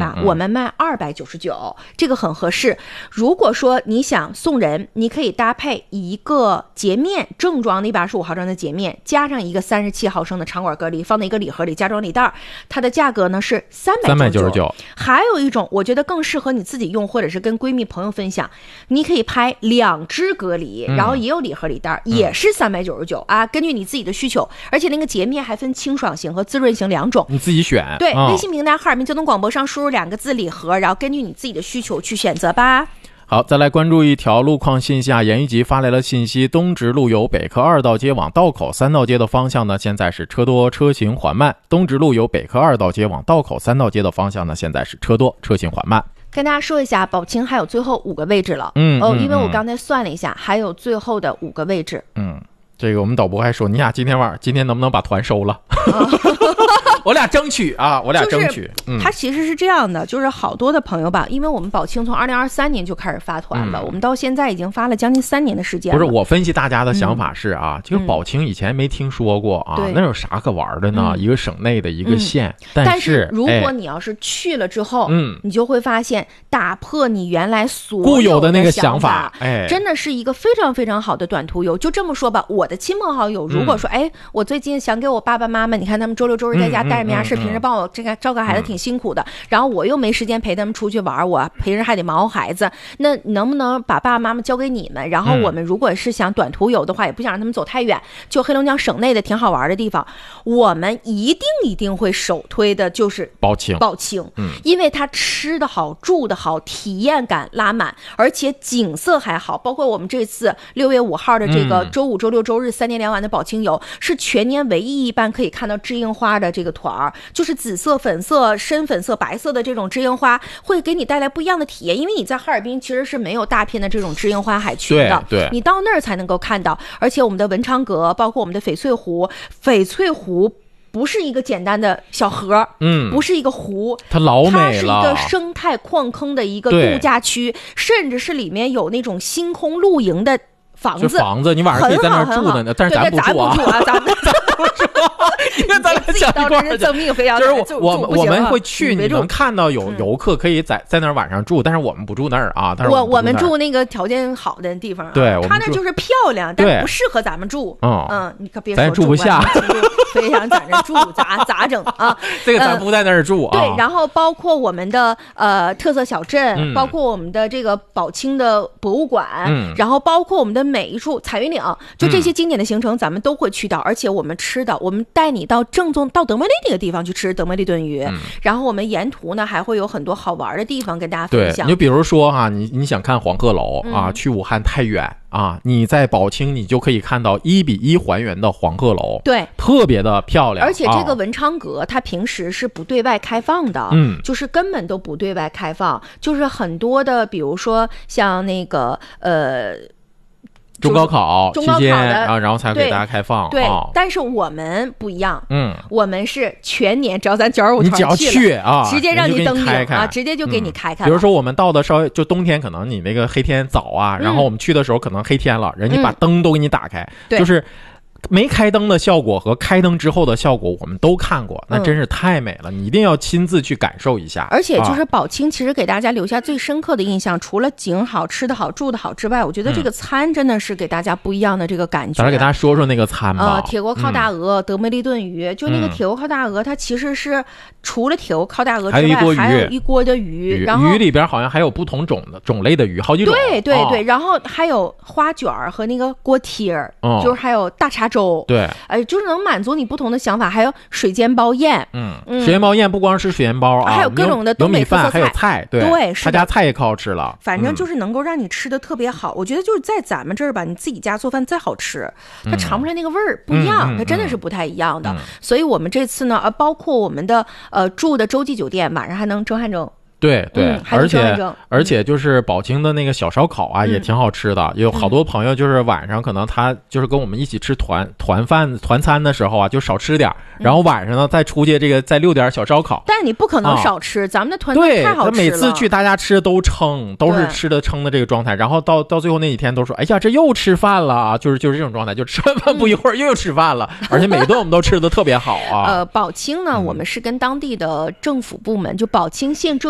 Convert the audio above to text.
吧？我们卖299，这个很合适。如果说你想送人，你可以搭配一个洁面正装的125毫升的洁面，加上一个37毫升的长管隔离，放在一个礼盒里加装礼袋，它的价格呢是399。还有一种我觉得更适合你自己用，或者是跟闺蜜朋友分享，你可以拍2支隔离，然后也有礼盒礼袋，也是399啊，根据你自己的需求。而且那个洁面还分清爽型和滋润型2种， 你自己选。 对，微信平台哈尔滨交通广播上输入2个字礼盒，然后根据你自己的需求去选择吧。 好，再来关注一条路况信息啊，严玉吉发来了信息，东直路由北科2道街往道口3道街的方向呢，现在是车多车行缓慢。东直路由北科2道街往道口3道街的方向呢，现在是车多车行缓慢。 跟大家说一下，宝清还有最后5个位置了。因为我刚才算了一下，还有最后的5个位置。 这个我们导播还说，你俩今天能不能把团收了？我俩争取啊，我俩争取。 它其实是这样的，就是好多的朋友吧，因为我们宝清从2023年就开始发团了，我们到现在已经发了将近3年的时间了。 不是，我分析大家的想法是啊，这个宝清以前没听说过啊，那有啥可玩的呢？一个省内的一个县，但是如果你要是去了之后，你就会发现打破你原来所固有的那个想法， 真的是一个非常非常好的短途游。就这么说吧，我的亲朋好友如果说我最近想给我爸爸妈妈，你看他们周六周日在家带着没啥事，平时帮我这个照看孩子挺辛苦的，然后我又没时间陪他们出去玩，我平时还得忙活孩子，那能不能把爸爸妈妈交给你们？然后我们如果是想短途游的话，也不想让他们走太远，就黑龙江省内的挺好玩的地方，我们一定会首推的就是宝清，因为它吃的好，住的好，体验感拉满，而且景色还好。包括我们这次6月5号的这个周5、周6、周日3天2晚的宝清游，是全年唯一一班可以看到知樱花的这个团儿，就是紫色、粉色、深粉色、白色的这种知樱花，会给你带来不一样的体验。因为你在哈尔滨其实是没有大片的这种知樱花海群的， 对， 你到那儿才能够看到。而且我们的文昌阁，包括我们的翡翠湖，不是一个简单的小河，不是一个湖， 它老美了， 它是一个生态矿坑的一个度假区，甚至是里面有那种星空露营的房子， 你晚上可以在那儿住的呢，但是咱不住啊，咱不住。因为咱俩讲一块儿，就是我们会去，你能看到有游客可以在那儿晚上住，但是我们不住那儿啊。 我们住那个条件好的地方， 对， 他那就是漂亮，但不适合咱们住。你可别说咱住不下， 非常在那住咋整啊？ 这个咱不在那儿住啊。 对，然后包括我们的特色小镇，包括我们的这个宝清的博物馆，然后包括我们的每一处彩云岭，就这些经典的行程咱们都会去到，而且我们吃的，我们带你到正宗到德莫利那个地方去吃德莫利炖鱼，然后我们沿途呢还会有很多好玩的地方跟大家分享。 你就比如说哈，你想看黄鹤楼啊，去武汉太远啊，你在宝清你就可以看到1:1还原的黄鹤楼， 对， 特别的漂亮。 而且这个文昌阁它平时是不对外开放的，就是根本都不对外开放，就是很多的，比如说像那个中高考期间啊， 然后才给大家开放。 对，但是我们不一样，我们是全年，只要咱925团你只要去啊， 直接让你登顶啊，直接就给你开。 比如说我们到的稍微就冬天，可能你那个黑天早啊，然后我们去的时候可能黑天了，人家把灯都给你打开，就是没开灯的效果和开灯之后的效果我们都看过，那真是太美了，你一定要亲自去感受一下。 而且就是宝清其实给大家留下最深刻的印象，除了景好、吃的好、住的好之外，我觉得这个餐真的是给大家不一样的这个感觉。 咱来给大家说说那个餐吧。 铁锅靠大鹅、德梅利炖鱼，就那个铁锅靠大鹅，它其实是除了铁锅靠大鹅之外，还有一锅的鱼，然后鱼里边好像还有不同种类的鱼，好几种。 对，然后还有花卷和那个锅贴儿，就是还有大碴粥， 对， 就是能满足你不同的想法。还有水煎包宴， 水煎包宴不光是水煎包啊， 还有各种的东北特色菜， 还有菜，对，他家菜也可好吃了。 反正就是能够让你吃的特别好。我觉得就是在咱们这儿吧，你自己家做饭再好吃，它尝不出来那个味儿，不一样，它真的是不太一样的。所以我们这次呢，包括我们的住的洲际酒店，晚上还能蒸汗蒸。 对，而且就是宝清的那个小烧烤啊，也挺好吃的。有好多朋友就是晚上可能他就是跟我们一起吃团餐的时候啊，就少吃点，然后晚上呢再出去这个再溜点小烧烤。 但是你不可能少吃，咱们的团餐太好吃了。 每次去大家吃都撑，都是吃的撑的这个状态。然后到最后那几天都说，哎呀，这又吃饭了啊，就是这种状态，就吃完饭不一会儿又吃饭了，而且每顿我们都吃的特别好啊。 宝清呢，我们是跟当地的政府部门，就宝清县政